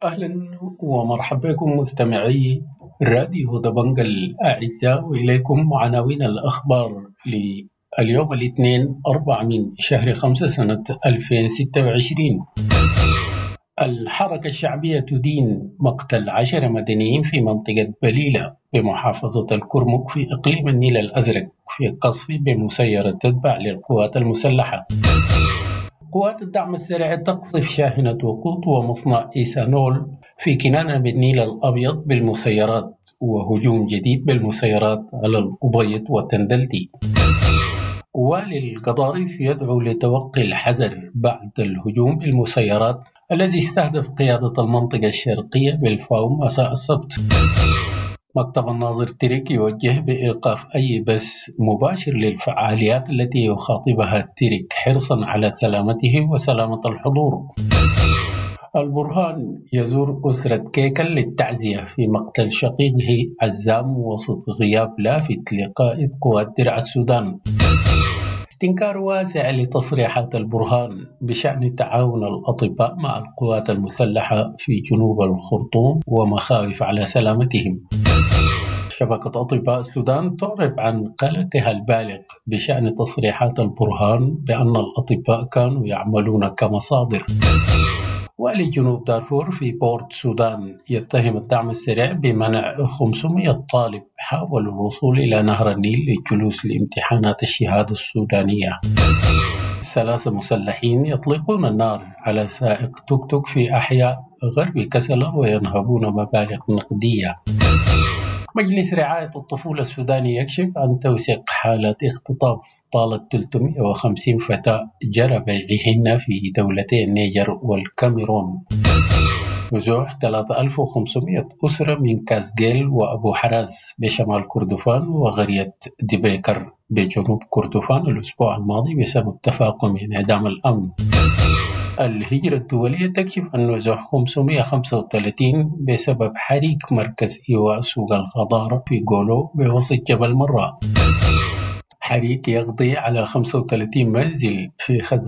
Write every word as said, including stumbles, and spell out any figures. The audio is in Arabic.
أهلا ومرحبا بكم مستمعي راديو دبنج الأعزاء، وإليكم عناوين الأخبار لليوم الاثنين أربعة من شهر خمسة سنة ألفين وستة وعشرين. الحركة الشعبية تدين مقتل عشر مدنيين في منطقة بليلة بمحافظة الكرمك في إقليم النيل الأزرق في قصف بمسيرة تتبع للقوات المسلحة. قوات الدعم السريع تقصف شاحنة وقود ومصنع إيثانول في كنانة بالنيل الأبيض بالمسيرات، وهجوم جديد بالمسيرات على الأبيض والتندلتي. والي القضارف يدعو لتوقي الحذر بعد الهجوم بالمسيرات الذي استهدف قيادة المنطقة الشرقية بالفاوم مساء السبت. مكتب الناظر تريك يوجه بإيقاف أي بث مباشر للفعاليات التي يخاطبها تريك حرصا على سلامته وسلامة الحضور. البرهان يزور أسرة كيكل للتعزية في مقتل شقيقه عزام وسط غياب لافت لقائد قوات درع السودان. استنكار واسع لتصريحات البرهان بشأن تعاون الأطباء مع القوات المسلحة في جنوب الخرطوم ومخاوف على سلامتهم. شبكة أطباء السودان تعرب عن قلقها البالغ بشأن تصريحات البرهان بأن الأطباء كانوا يعملون كمصادر. والي جنوب دارفور في بورت سودان يتهم الدعم السريع بمنع خمسمائة طالب حاولوا الوصول إلى نهر النيل للجلوس لامتحانات الشهادة السودانية. ثلاثة مسلحين يطلقون النار على سائق توك توك في أحياء غرب كسلة وينهبون مبالغ نقدية. مجلس رعاية الطفولة السوداني يكشف عن توثيق حالات اختطاف طالت ثلاثمائة وخمسين فتاة جرى بيعهن في دولتي النيجر والكاميرون. نزوح ثلاثة آلاف وخمسمائة أسرة من كاسجيل وأبو حراز بشمال كردفان وغرية ديبيكر بجنوب كردفان الأسبوع الماضي بسبب تفاقم انعدام الأمن. الهجرة الدولية تكشف عن نزوح خمسمائة وخمسة وثلاثين بسبب حريق مركز إيواء سوق الخضار في غولو بوسط جبل مرة. حريق يقضي على خمسة وثلاثين منزل في خزان